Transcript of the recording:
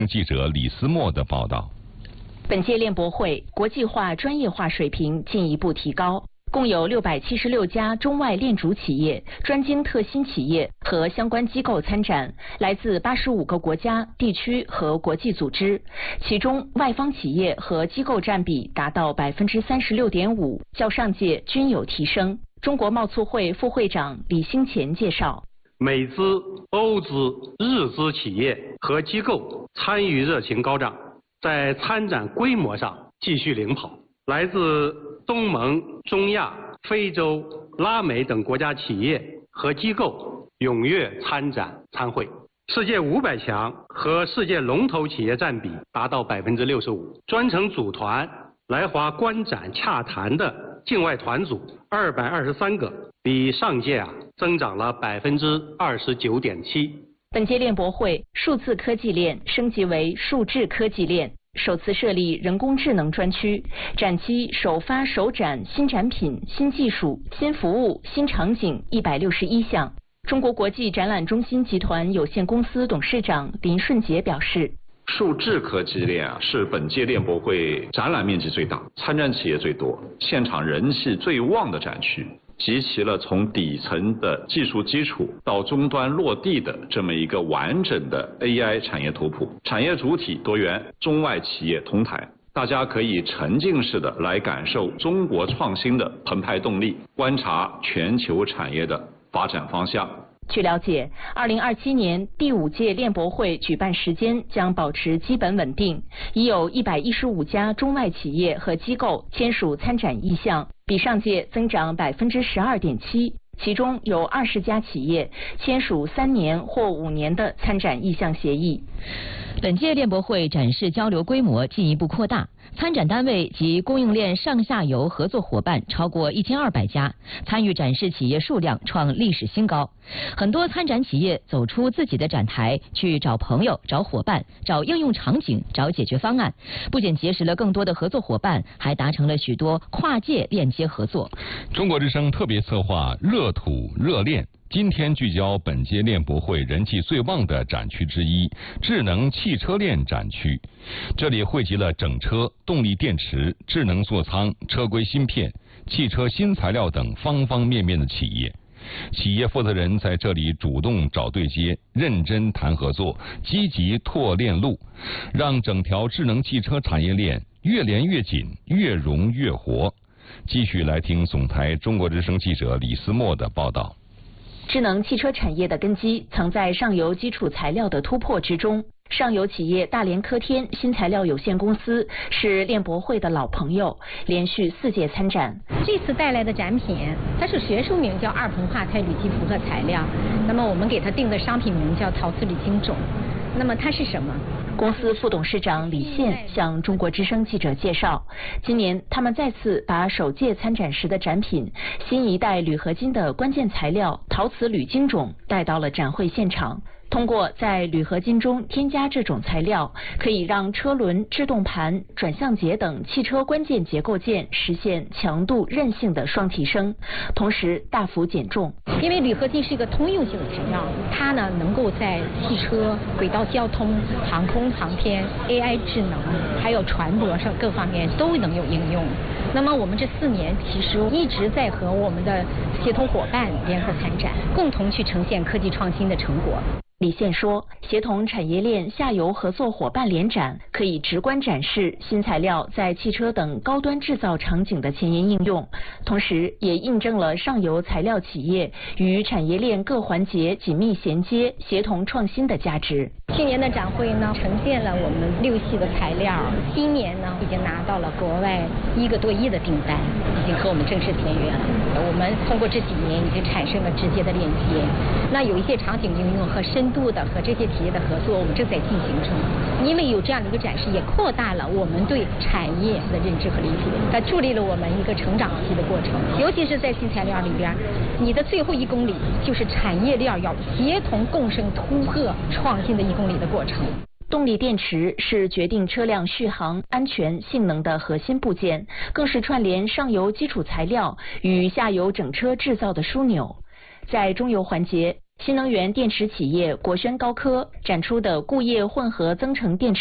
记者李思墨的报道。 本届链博会国际化、专业化水平进一步提高，共有676家中外链主企业、专精特新企业和相关机构参展，来自85个国家、地区和国际组织，其中外方企业和机构占比达到36.5%，较上届均有提升。中国贸促会副会长李兴前介绍。 美资、欧资、日资企业和机构参与热情高涨，在参展规模上继续领跑。来自东盟、中亚、非洲、拉美等国家企业和机构踊跃参展参会。世界500强和世界龙头企业占比达到65%。专程组团来华观展洽谈的境外团组223个，比上届增长了29.7%。 本届链博会数字科技链升级为数智科技链，首次设立人工智能专区，展期首发首展新产品、新技术、新服务、新场景161项。中国国际展览中心集团有限公司董事长林顺杰表示， 数智科技链是本届链博会展览面积最大、参展企业最多、现场人气最旺的展区，集齐了从底层的技术基础到终端落地的这么一个完整的 AI 产业图谱，产业主体多元，中外企业同台，大家可以沉浸式的来感受中国创新的澎湃动力，观察全球产业的发展方向。 据了解，2027年第5届链博会举办时间将保持基本稳定，已有115家中外企业和机构签署参展意向，比上届增长12.7%，其中有20家企业签署3年或5年的参展意向协议。 本届链博会展示交流规模进一步扩大，参展单位及供应链上下游合作伙伴超过1200家，参与展示企业数量创历史新高。很多参展企业走出自己的展台，去找朋友、找伙伴、找应用场景、找解决方案，不仅结识了更多的合作伙伴，还达成了许多跨界链接合作。 中国之声特别策划热土热链，今天聚焦本届链博会人气最旺的展区之一——智能汽车链展区。这里汇集了整车、动力电池、智能座舱、车规芯片、汽车新材料等方方面面的企业。企业负责人在这里主动找对接，认真谈合作，积极拓链路，让整条智能汽车产业链越连越紧，越融越活。继续来听总台中国之声记者李思墨的报道。 智能汽车产业的根基曾在上游基础材料的突破之中。上游企业大连科天新材料有限公司是链博会的老朋友，连续4届参展。 这次带来的展品，它是学术名叫2硼化钛铝基复合材料，那么我们给它定的商品名叫陶瓷铝晶种。那么它是什么？ 公司副董事长李现向中国之声记者介绍，今年他们再次把首届参展时的展品新一代铝合金的关键材料陶瓷铝晶种带到了展会现场。通过在铝合金中添加这种材料，可以让车轮、制动盘、转向节等汽车关键结构件实现强度、韧性的双提升，同时大幅减重。 因为铝合金是一个通用性的材料，它呢能够在汽车、轨道交通、航空航天、AI 智能，还有船舶上各方面都能有应用。那么我们这4年其实一直在和我们的协同伙伴联合参展，共同去呈现科技创新的成果。 李现说，协同产业链下游合作伙伴联展，可以直观展示新材料在汽车等高端制造场景的前沿应用，同时也印证了上游材料企业与产业链各环节紧密衔接、协同创新的价值。 去年的展会呢，呈现了我们6系的材料，今年呢已经拿到了国外1个多亿的订单，已经和我们正式签约了。我们通过这几年已经产生了直接的链接，那有一些场景应用和深度的和这些企业的合作，我们正在进行中。因为有这样的一个展示，也扩大了我们对产业的认知和理解，它助力了我们一个成长期的过程。尤其是在新材料里边，你的最后1公里就是产业链要协同共生、突破创新的1公里的过程。 动力电池是决定车辆续航、安全、性能的核心部件，更是串联上游基础材料与下游整车制造的枢纽。在中游环节， 新能源电池企业国轩高科展出的钴液混合增程电池